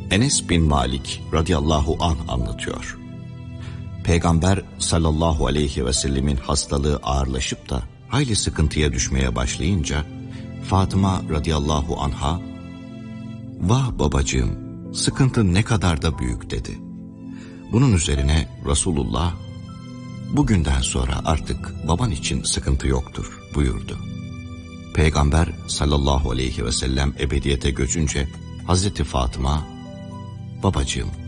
Enes bin Malik radıyallahu anh anlatıyor. Peygamber sallallahu aleyhi ve sellemin hastalığı ağırlaşıp da hayli sıkıntıya düşmeye başlayınca Fatıma radıyallahu anha, "Vah babacığım, sıkıntı ne kadar da büyük" dedi. Bunun üzerine Resulullah, "Bugünden sonra artık baban için sıkıntı yoktur" buyurdu. Peygamber sallallahu aleyhi ve sellem ebediyete göçünce Hazreti Fatıma, "Babacığım,